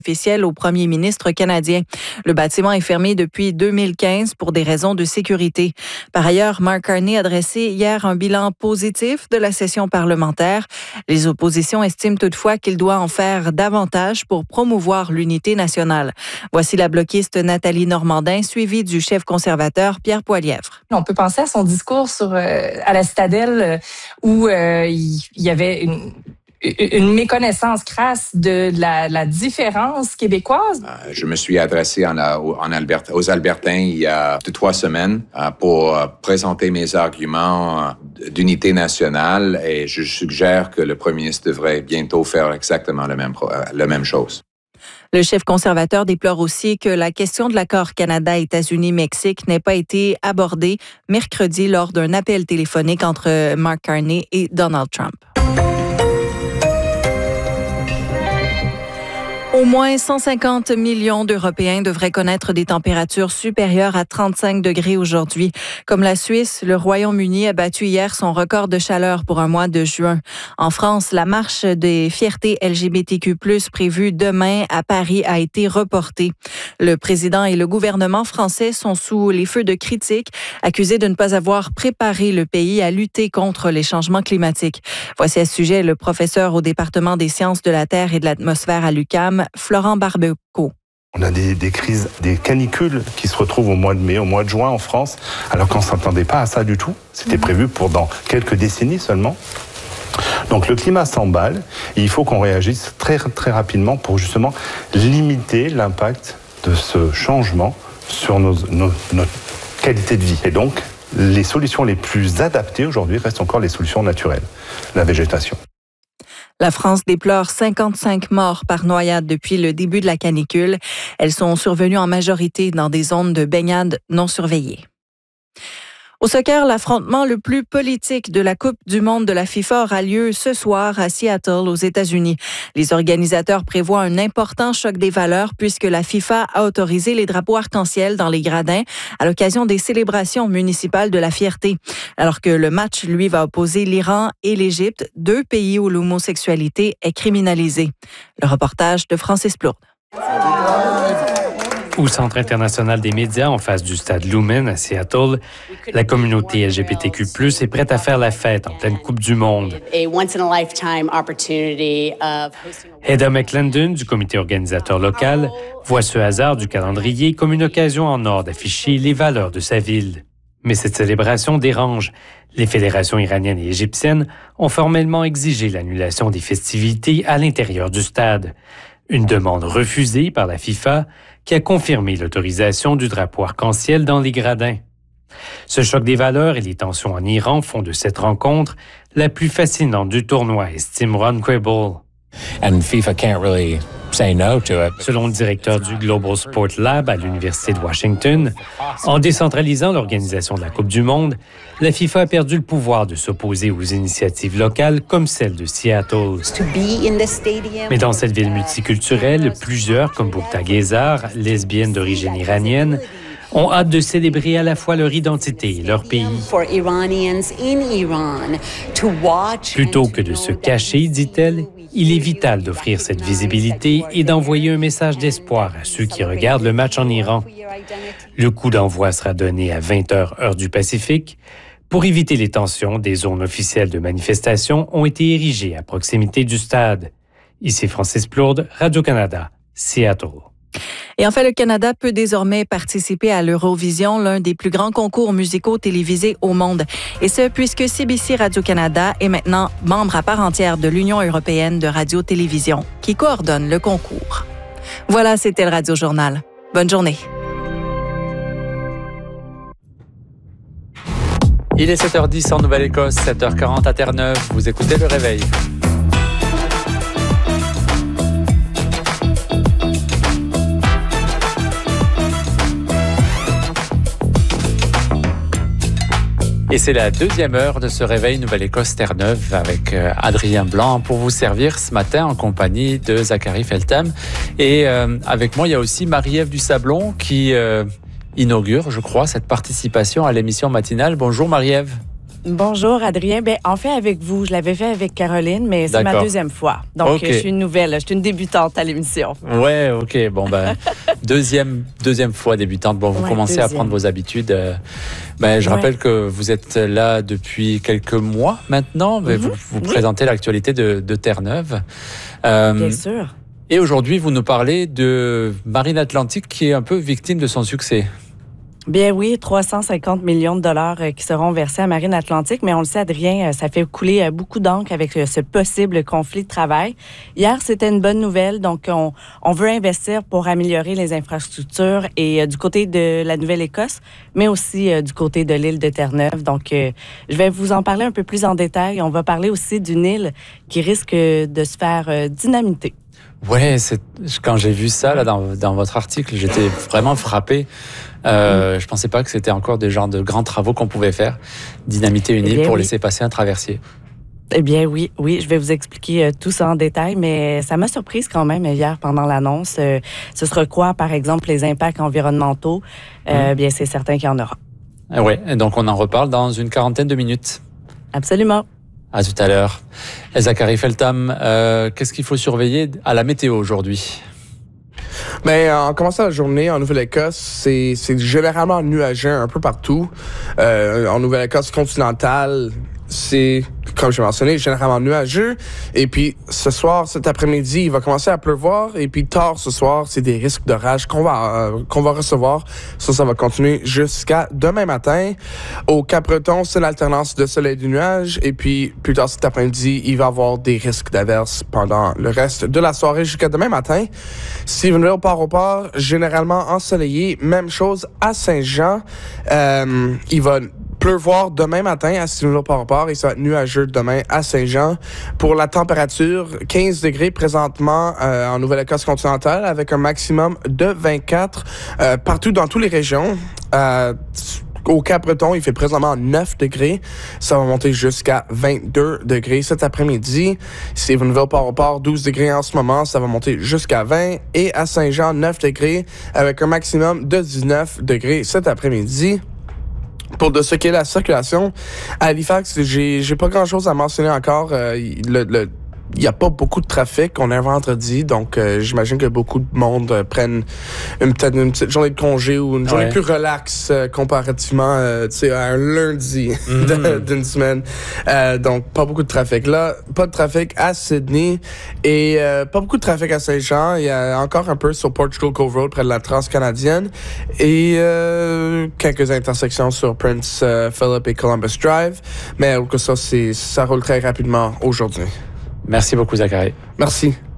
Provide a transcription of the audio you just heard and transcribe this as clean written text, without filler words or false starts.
officielle au premier ministre canadien. Le bâtiment est fermé depuis 2015 pour des raisons de sécurité. Par ailleurs, Mark Carney a dressé hier un bilan positif de la session parlementaire. Les oppositions estiment toutefois qu'il doit en faire davantage pour promouvoir l'unité nationale. Voici la bloquiste Nathalie Normandin, suivie du chef conservateur Pierre Poilievre. On peut penser à son discours à la Citadelle où il y avait une méconnaissance crasse de la différence québécoise. Je me suis adressé aux Albertains il y a 3 semaines pour présenter mes arguments d'unité nationale et je suggère que le premier ministre devrait bientôt faire exactement la même chose. Le chef conservateur déplore aussi que la question de l'accord Canada-États-Unis-Mexique n'ait pas été abordée mercredi lors d'un appel téléphonique entre Mark Carney et Donald Trump. Au moins 150 millions d'Européens devraient connaître des températures supérieures à 35 degrés aujourd'hui. Comme la Suisse, le Royaume-Uni a battu hier son record de chaleur pour un mois de juin. En France, la marche des fiertés LGBTQ+, prévue demain à Paris, a été reportée. Le président et le gouvernement français sont sous les feux de critiques, accusés de ne pas avoir préparé le pays à lutter contre les changements climatiques. Voici à ce sujet le professeur au département des sciences de la Terre et de l'atmosphère à l'UQAM, Florent Barbeco. On a des crises, des canicules qui se retrouvent au mois de mai, au mois de juin en France, alors qu'on ne s'attendait pas à ça du tout. C'était prévu pour dans quelques décennies seulement. Donc le climat s'emballe et il faut qu'on réagisse très, très rapidement pour justement limiter l'impact de ce changement sur notre qualité de vie. Et donc, les solutions les plus adaptées aujourd'hui restent encore les solutions naturelles, la végétation. La France déplore 55 morts par noyade depuis le début de la canicule. Elles sont survenues en majorité dans des zones de baignade non surveillées. Au soccer, l'affrontement le plus politique de la Coupe du monde de la FIFA aura lieu ce soir à Seattle, aux États-Unis. Les organisateurs prévoient un important choc des valeurs puisque la FIFA a autorisé les drapeaux arc-en-ciel dans les gradins à l'occasion des célébrations municipales de la fierté. Alors que le match, lui, va opposer l'Iran et l'Égypte, 2 pays où l'homosexualité est criminalisée. Le reportage de Francis Plourde. Au Centre international des médias, en face du stade Lumen à Seattle, la communauté LGBTQ+ est prête à faire la fête en pleine Coupe du Monde. Heather McClendon, du comité organisateur local, voit ce hasard du calendrier comme une occasion en or d'afficher les valeurs de sa ville. Mais cette célébration dérange. Les fédérations iraniennes et égyptiennes ont formellement exigé l'annulation des festivités à l'intérieur du stade. Une demande refusée par la FIFA qui a confirmé l'autorisation du drapeau arc-en-ciel dans les gradins. Ce choc des valeurs et les tensions en Iran font de cette rencontre la plus fascinante du tournoi, estime Ron Quable. Selon le directeur du Global Sport Lab à l'Université de Washington, en décentralisant l'organisation de la Coupe du Monde, la FIFA a perdu le pouvoir de s'opposer aux initiatives locales comme celle de Seattle. Mais dans cette ville multiculturelle, plusieurs, comme Boukta Gezar, lesbienne d'origine iranienne, ont hâte de célébrer à la fois leur identité et leur pays. Plutôt que de se cacher, dit-elle, il est vital d'offrir cette visibilité et d'envoyer un message d'espoir à ceux qui regardent le match en Iran. Le coup d'envoi sera donné à 20h heure du Pacifique. Pour éviter les tensions, des zones officielles de manifestation ont été érigées à proximité du stade. Ici Francis Plourde, Radio-Canada, Seattle. Et enfin, le Canada peut désormais participer à l'Eurovision, l'un des plus grands concours musicaux télévisés au monde. Et ce, puisque CBC Radio-Canada est maintenant membre à part entière de l'Union européenne de radio-télévision, qui coordonne le concours. Voilà, c'était le Radio Journal. Bonne journée. Il est 7h10 en Nouvelle-Écosse, 7h40 à Terre-Neuve. Vous écoutez Le Réveil. Et c'est la deuxième heure de ce réveil Nouvelle-Écosse Terre-Neuve avec Adrien Blanc pour vous servir ce matin en compagnie de Zachary Feltham. Et avec moi, il y a aussi Marie-Ève Dusablon qui inaugure, je crois, cette participation à l'émission matinale. Bonjour Marie-Ève. Bonjour, Adrien. En fait, avec vous, je l'avais fait avec Caroline, mais c'est ma deuxième fois. Donc, je suis une nouvelle, je suis une débutante à l'émission. Ouais, OK. Bon, deuxième fois débutante. Bon, vous commencez à prendre vos habitudes. Je rappelle que vous êtes là depuis quelques mois maintenant. Vous présentez l'actualité de Terre-Neuve. Bien sûr. Et aujourd'hui, vous nous parlez de Marine Atlantique qui est un peu victime de son succès. Bien oui, 350 millions de dollars qui seront versés à Marine Atlantique, mais on le sait, Adrien, ça fait couler beaucoup d'encre avec ce possible conflit de travail. Hier, c'était une bonne nouvelle, donc on veut investir pour améliorer les infrastructures et du côté de la Nouvelle-Écosse, mais aussi du côté de l'île de Terre-Neuve. Donc, je vais vous en parler un peu plus en détail. On va parler aussi d'une île qui risque de se faire dynamiter. Ouais, quand j'ai vu ça là dans votre article, j'étais vraiment frappé. Je pensais pas que c'était encore des genres de grands travaux qu'on pouvait faire, dynamiter une île pour laisser passer un traversier. Eh bien oui, je vais vous expliquer tout ça en détail, mais ça m'a surprise quand même hier pendant l'annonce. Ce sera quoi, par exemple, les impacts environnementaux? Bien, c'est certain qu'il y en aura. Oui, donc on en reparle dans une quarantaine de minutes. Absolument. À tout à l'heure. Zachary Feltham, qu'est-ce qu'il faut surveiller à la météo aujourd'hui? En commençant la journée en Nouvelle-Écosse, c'est généralement nuageux un peu partout. En Nouvelle-Écosse continentale, c'est, comme j'ai mentionné, généralement nuageux. Et puis, ce soir, cet après-midi, il va commencer à pleuvoir. Et puis, tard ce soir, c'est des risques d'orage qu'on va recevoir. Ça va continuer jusqu'à demain matin. Au Cap-Breton, c'est l'alternance de soleil et de nuages. Et puis, plus tard cet après-midi, il va y avoir des risques d'averses pendant le reste de la soirée jusqu'à demain matin. Stephenville, Port-au-Port, généralement ensoleillé. Même chose à Saint-Jean. Il va pleuvoir demain matin à Stephenville, Port-au-Port, et ça va être nuageux demain à Saint-Jean. Pour la température, 15 degrés présentement en Nouvelle-Écosse continentale, avec un maximum de 24 partout dans toutes les régions. Au Cap-Breton, il fait présentement 9 degrés. Ça va monter jusqu'à 22 degrés cet après-midi. Stephenville, Port-au-Port, 12 degrés en ce moment. Ça va monter jusqu'à 20. Et à Saint-Jean, 9 degrés avec un maximum de 19 degrés cet après-midi. Pour de ce qui est la circulation, à Halifax, j'ai pas grand-chose à mentionner encore. Il n'y a pas beaucoup de trafic. On est un vendredi, donc j'imagine que beaucoup de monde prennent peut-être une petite journée de congé ou une journée plus relaxe comparativement à un lundi d'une semaine. Donc, pas beaucoup de trafic. Là, pas de trafic à Sydney et pas beaucoup de trafic à Saint-Jean. Il y a encore un peu sur Portugal Cove Road, près de la Transcanadienne, et quelques intersections sur Prince Philip et Columbus Drive. Mais ça roule très rapidement aujourd'hui. Merci beaucoup, Zachary. Merci.